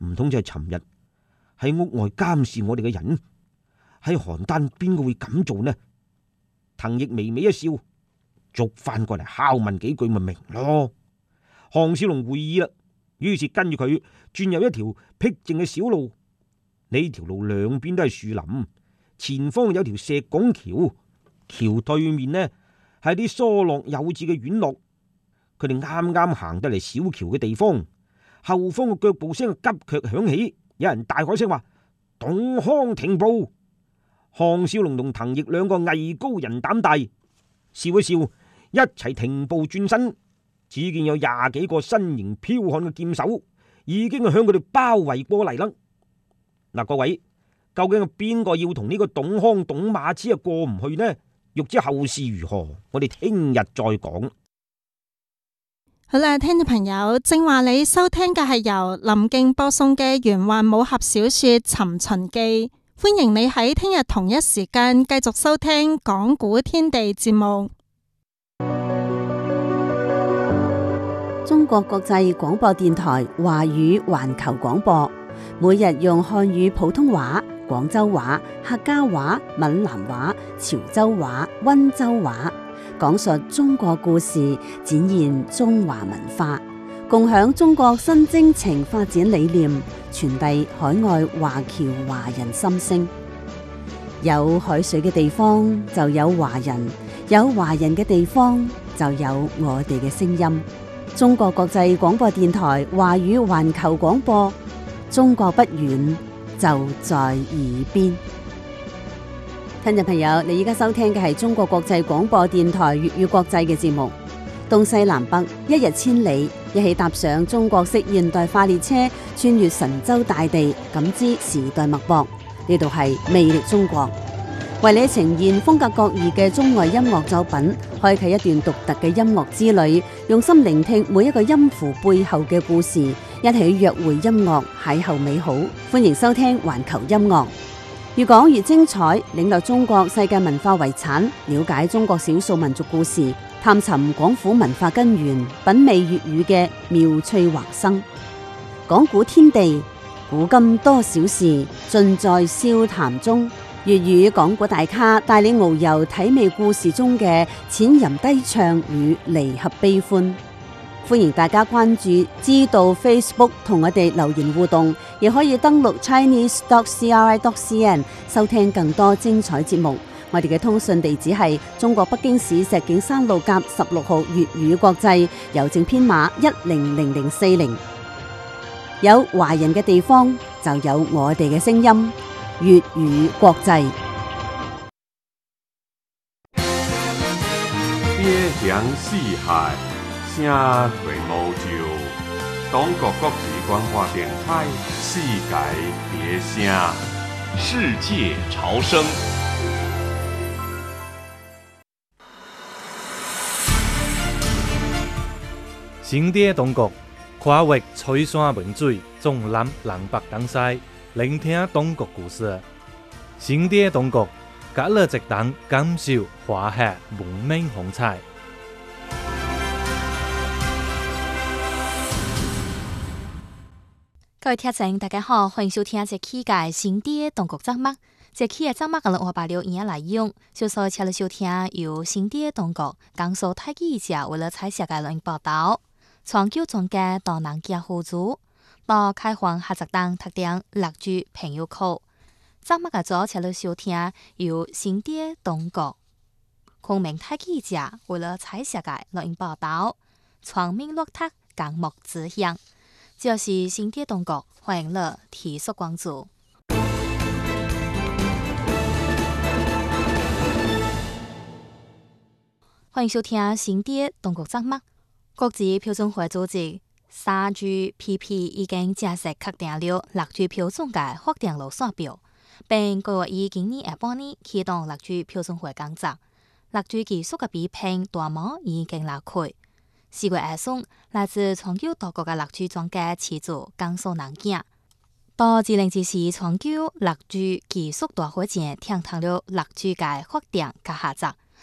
唔通就係尋日喺屋外監視我哋嘅人？喺邯鄲邊個會咁做呢？滕毅微微一笑，捉翻過嚟拷問幾句咪明咯。項少龍會意啦，於是跟住佢轉入一條僻靜嘅小路。呢條路兩邊都係樹林，前方有條石拱橋，橋對面呢係啲疏落有致嘅院落。佢哋啱啱行得嚟小橋嘅地方，後方嘅腳步聲急劇響起，有人大海聲話：董康停步。項少龍同滕毅兩個藝高人膽大，笑一笑，一齊停步轉身。只見有20幾個身形剽悍嘅劍手已經向佢哋包圍過嚟啦。嗱，各位，究竟係邊個要同呢個董康董馬痴過唔去呢？欲知後事如何，我哋聽日再講。 好啦，聽眾朋友，正話你收聽嘅係由林敬播送嘅玄幻武俠小說《尋秦記》，歡迎你喺聽日同一時間繼續收聽講古天地節目。 中國國際廣播電台華語環球廣播，每日用漢語普通話、廣州話、客家話、閩南話、潮州話、溫州話，講述中國故事，展現中華文化，共享中國新征程發展理念，傳遞海外華僑華人心聲。有海水嘅地方就有華人，有華人嘅地方就有我哋嘅聲音。中國國際廣播電台華語環球廣播，中國不遠，就在耳邊。聽眾朋友，你而家收聽嘅係中國國際廣播電台粵語國際嘅節目。東西南北，一日千里，一起踏上中國式現代化列車，穿越神州大地，感知時代脈搏。呢度係魅力中國，為你呈現風格各異嘅中外音樂作品，開啟一段獨特嘅音樂之旅，用心聆聽每一個音符背後嘅故事，一起約會音樂，邂逅美好。歡迎收聽環球音樂，越講越精彩，領略中國世界文化遺產，了解中國少數民族故事，探尋廣府文化根源，品味粵語嘅妙趣橫生。講古天地，古今多少事，盡在笑談中。粵語講古大咖帶你遨遊體味故事中嘅淺吟低唱與離合悲歡。歡迎大家關注知道 Facebook 同我哋留言互動，亦可以登錄 chinese.cri.cn 收聽更多精彩節目。我哋嘅通訊地址係中國北京市石景山路甲16號粵語國際，郵政編碼100040。有華人嘅地方就有我哋嘅聲音，粵語國際。 邊鄉四海，聲退無就。中國國際廣播電台，世界別聲， 世界潮聲。新店中國，跨越翠山文水，縱覽南北東西，聆聽中國故事。新店中國，隔了一檔感受華夏文明風采。 各位聽眾大家好，歡迎收聽這期嘅新店中國節目。這期嘅節目我把留言來用，就說請你收聽由新店中國江蘇台記者為了採寫嘅錄音報道。長久中嘅到南極合作，到開放合作等特定樂居朋友口。節目嘅早請你收聽由新店中國昆明台記者為了採寫嘅錄音報道。長命落塔港木之鄉，就是新店中國歡迎你提速關注。歡迎收聽新店中國節目。國際標準會組織 3GPP 已經正式確定了樂居標準嘅發展路線表，並計劃於今年下半年啟動樂居標準會工作。樂居技術嘅比拼大網已經拉開。4月下旬，來自全球多國嘅樂居專家齊聚江蘇南京，到2014全球樂居技術大會前，聽談了樂居嘅發展及合作。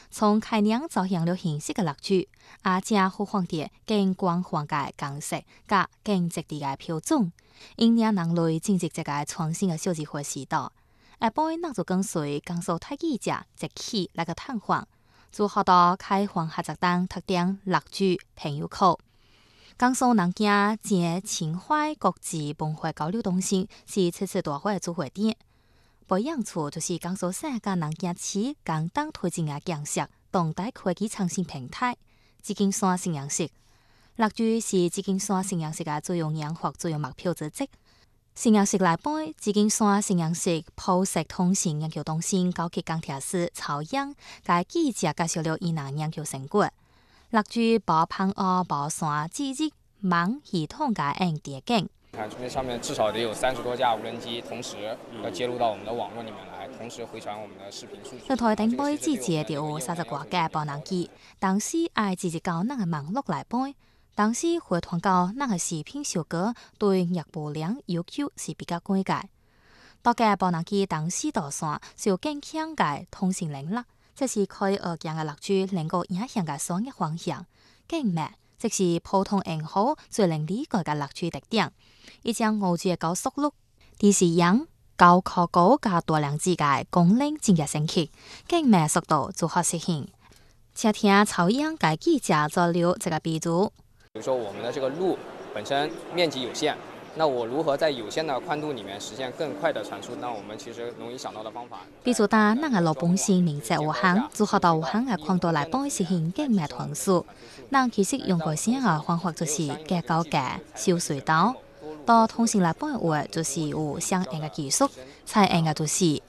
從開釀走向了形式嘅蠟燭，正好放啲更光滑嘅顏色，加更質地嘅標準，引領人類進入一個創新嘅小智慧時代。下晡咱就跟隨江蘇太記者一起來個探訪，就學到開放合作等特點蠟燭朋友課。江蘇南京前秦淮國際文化交流中心是此次大會嘅主會點。培養處就是江蘇省嘅南京市共同推進嘅建設當代科技創新平台紫荊山實驗室。蠟燭是紫荊山實驗室嘅主要研發主要目標之一。實驗室內邊，紫荊山實驗室鋪設通信研究中心高級鋼鐵師曹陽嘅記者介紹了伊人研究成果。蠟燭包旁額包山記憶網系統嘅硬碟鏡。 看，那上面至少得有30多架無人機同時要接入到我們的網絡裡面來，同時回傳我們的視頻數據。 在台頂杯之前就有30多架無人機，當時愛直接到那個網絡來杯，當時回傳到那個視頻效果對熱播量要求是比較高嘅。多架無人機當時導線是有更強嘅通信能力，這是可以而家嘅蠟燭能夠影響嘅商業方向更慢。即是普通型號最能理解嘅蠟燭特點，以將5 G 嘅高速率、低時延、高可高加大量子嘅功能進入升級，更慢速度就可實現。且聽曹陽嘅記者做了這個比如， 比如說我們的這個路本身面積有限，那我如何在有限的寬度裡面實現更快的傳輸？那我們其實容易想到的方法， 比如打那個路本身面積有限，就學到有限嘅寬度來幫實現更慢傳輸。咱其實用過先嘅方法就是架高架、修隧道。到通信來幫嘅話，就是有相應嘅技術，採用嘅就是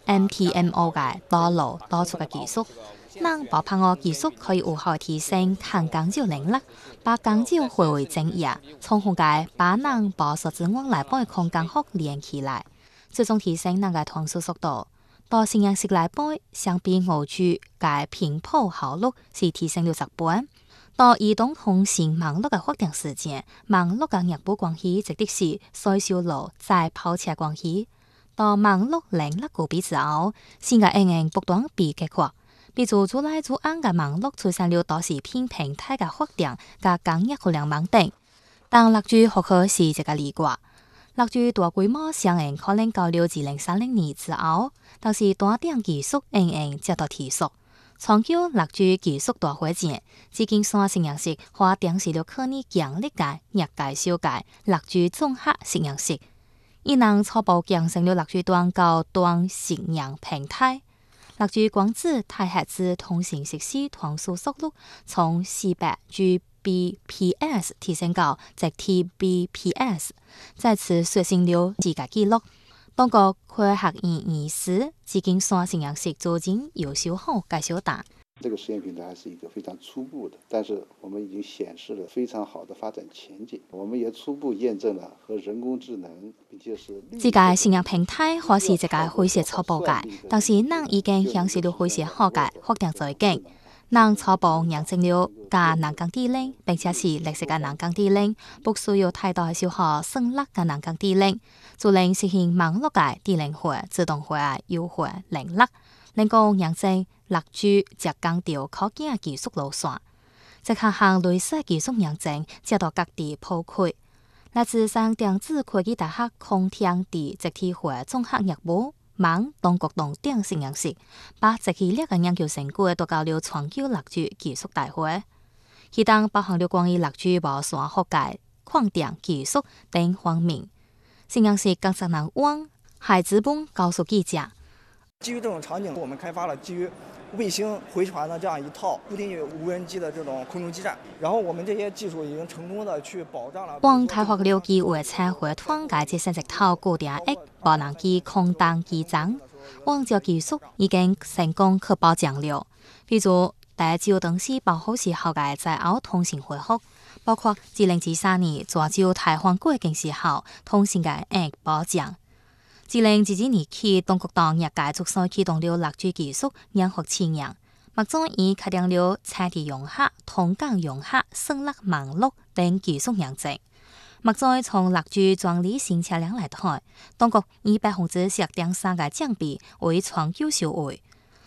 MTMO 嘅多路多速嘅技術。咱包旁嘅技術可以有效提升抗干擾能力，把干擾化為正義，從而嘅把咱包數字網來幫嘅空間學連起來，最終提升咱嘅傳輸速度。到實驗室來幫，相比5 G 嘅頻譜效率是提升了10倍。到移動通信網絡嘅發展時間，網絡嘅熱播關係直的是衰小路再跑車關係。到網絡能力高比之後，新嘅應用不斷被激活。比如做來做安嘅網絡出現了多視頻平台嘅發展，加工業互聯網等。但蠟燭或許是一個例外。蠟燭大規模上映可能到了2030年之後，但是大點技術應用接到提速。長久蠟燭技術大發展，紫荊山實驗室發展是了可擬強力嘅業界小界蠟燭綜合實驗室，伊能初步建成了蠟燭端到端實驗平台。蠟燭光子太赫茲通信實施傳輸速率從400 Gbps 提升到1 Tbps， 在此刷新了世界紀錄。當個科學園醫師紫荊山實驗室最近有小號介紹答。 這個實驗平台還是一個非常初步的，但是我們已經顯示了非常好的發展前景。我們也初步驗證了和人工智能，並且是這個實驗平台或是一個非常初步嘅，但是咱已經顯示了非常好嘅發展前景。咱初步驗證了嘅人工智能，並且是歷史嘅人工智能，不需要太大消耗算力嘅人工智能，就能實現網絡嘅智能化、自動化、優化能力，能夠驗證蠟燭接強調科技技術路線，即係向類似技術驗證，接到各地普及。來自上電子科技大學空天地集體化綜合熱播網當局動電實驗室，把這系列嘅研究成果都交了全球蠟燭技術大會，其中包含了關於蠟燭無線覆蓋、擴電技術等方面。實驗室工作人員海子本告訴記者， 基於這種場景，我們開發了基於衛星回傳的這樣一套固定無人機的這種空中基站，然後我們這些技術已經成功的去保障了。 光開發了機會車回傳解決成一套固定的無人機空中基站，光這技術已經成功去保障了。比如第九當時保護時候嘅在澳通信恢復，包括2013年抓住台灣國境時候通信嘅保障。2022年起，當局當業界逐漸啟動了蠟燭技術研發試驗，目前已確定了產地融合、通港融合、算力網絡等技術驗證。目前從蠟燭裝理新車輛來看，當局以10%嘅降低為全球首位。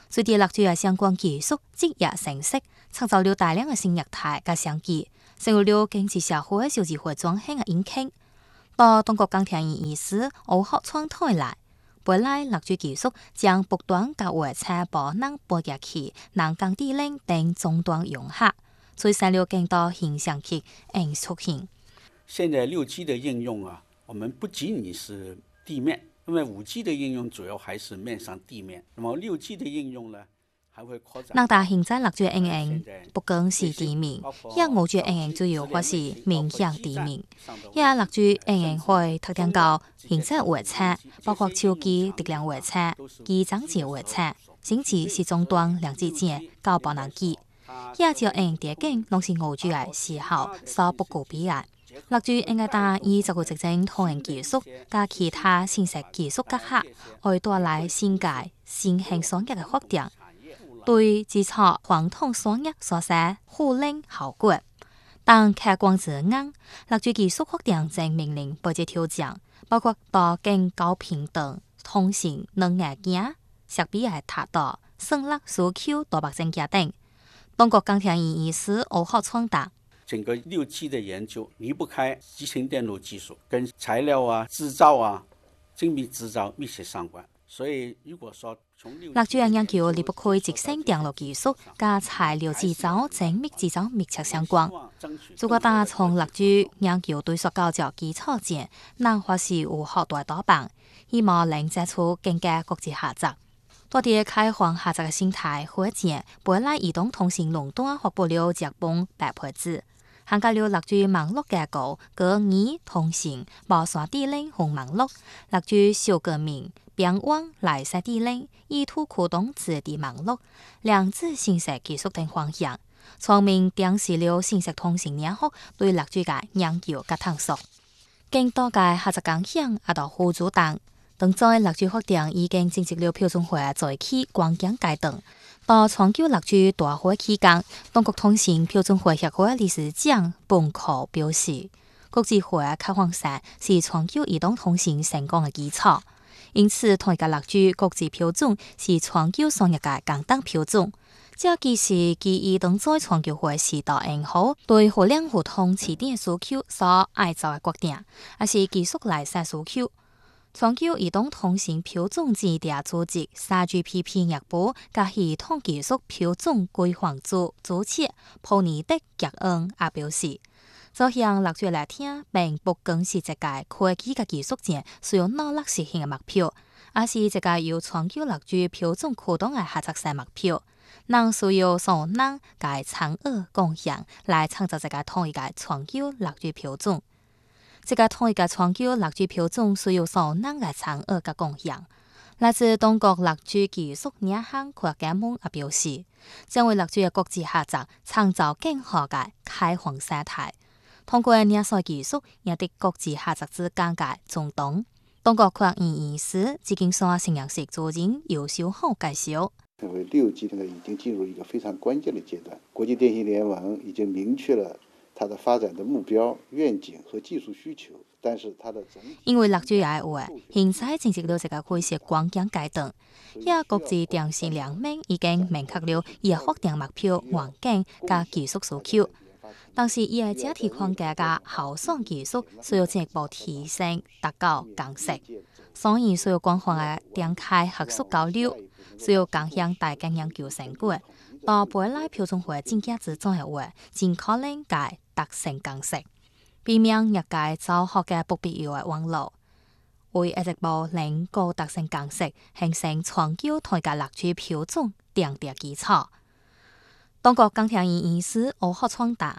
隨住樂珠嘅相關技術節日成色，創造了大量嘅新業態嘅商機，成為了經濟社會小智慧轉型嘅引擎。到中國鋼鐵研意思歐學創台來，本來樂珠技術將不斷嘅維持保能波壓器、能鋼地鏈等終端融合，催生了更多現象級應出現。 現在6G 的應用啊，我們不僅僅是地面，因為5G 的應用主要還是面上地面。那麼6G 的應用呢，還會擴展。 那大現在樂珠應用不僅是地面，而5G應用主要或是面向地面。而樂珠應用會特定到現在維測，包括超級敵量維測、機長級維測，甚至是終端兩支箭到保能機。而只要應用條件攏是5G嘅時候所不具備嘅。樂珠應該打以這個特徵通用技術加其他信息技術結合，會帶來新界新型商業嘅發展，對基礎傳統商業所寫互領效果。但客觀之硬，樂珠技術發展正面臨不少挑戰，包括多更高頻等通信能硬件、設備嘅達到、生力需求大幅增加等。中國鋼鐵研意思歐學創達。 整個6G 的研究離不開集成電路技術，跟材料啊、製造啊、精密製造密切相關。所以如果說從樂珠嘅研究離不開集成電路技術加材料製造、精密製造密切相關。如果打從樂珠研究對塑膠作基礎前，能或是有好大多棒，希望能接觸更加國際合作。多啲開放合作嘅心態發展，本來移動通信壟斷發布了日本8%。涵蓋了樂珠網絡架構、個語通信、無線地鏈和網絡、樂珠小革命、邊網來設地鏈、意圖驅動自地網絡、量子信息技術等方向，從明展示了信息通信領域對樂珠嘅研究及探索。更多嘅合作方向也到互助等，等在樂珠發展已經正式了標準化在起關鍵階段。到長久樂珠大會期間，中國通信標準化協會理事長彭可表示，國際化開放性是長久移動通信成功嘅基礎，因此同一個樂珠國際標準是長久商業嘅簡單標準。這既是基於當在長久化時代應好對互聯互通起點需求所愛造嘅決定，也是技術來設需求。長久移動通信標準指定組織 3GPP 日報及系統技術標準規範組主席普尼德吉恩也表示，就向樂珠來聽並不僅是一個科技嘅技術前需要努力實現嘅目標，而是一個由長久樂珠標準驅動嘅合作性目標，能需要所能嘅產業貢獻來創造一個統一嘅長久樂珠標準。這個統一嘅長久樂珠標準需要所能嘅產業嘅貢獻。來自中國樂珠技術銀行擴建門也表示，將為樂珠嘅國際合作創造更好嘅開放生態。通過呢項技術，也對國際合作之間嘅中東。中國擴研意思資金上成樣式做人優秀好介紹。 因為6G 呢個已經進入一個非常關鍵的階段，國際電信聯盟已經明確了它的發展的目標、願景和技術需求，但是它的整體因為樂珠也話，現在正值到一個開始關鍵階段，而國際電信聯盟已經明確了伊嘅發展目標、環境加技術需求，但是伊嘅整體框架嘅後送技術需要進一步提升、達到共識，所以需要廣泛嘅展開學術交流，需要共享大量研究成果。到本來標準化正價之中嘅話，盡可能嘅達成共識，避免業界造學嘅不必要嘅網絡，為一直步能夠達成共識，形成長久統一嘅樂珠標準奠定基礎。中國鋼鐵研意思歐學創達。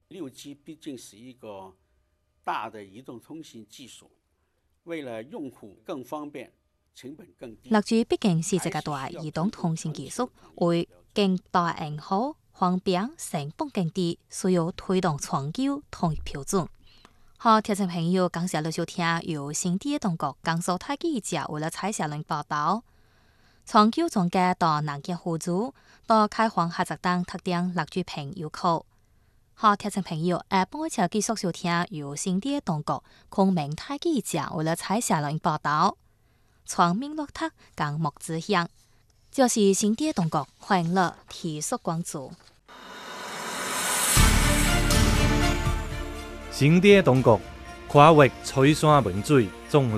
6G 畢竟是一個大的移動通信技術，為了用戶更方便、成本更低。 樂珠畢竟是一個大移動通信技術，為更大型好、方便、成本更低，需要推動長久統一標準。好，聽眾朋友，感謝你收聽由新店中國江蘇台記者為了採寫論報道。長久中間到南京互助，到開放合作等特定樂珠朋友口。好，聽眾朋友，下半場繼續收聽由新店中國昆明台記者為了採寫論報道。長明落塔港木之鄉。 就是新店同国欢迎乐体恤关注。 新店同国跨越吹山文水，纵